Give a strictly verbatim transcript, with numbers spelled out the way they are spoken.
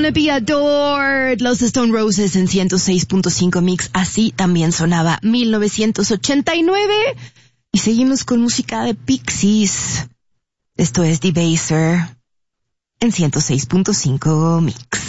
Wanna Be Adored, los Stone Roses en ciento seis punto cinco Mix. Así también sonaba mil novecientos ochenta y nueve. Y seguimos con música de Pixies. Esto es Debaser en ciento seis punto cinco Mix.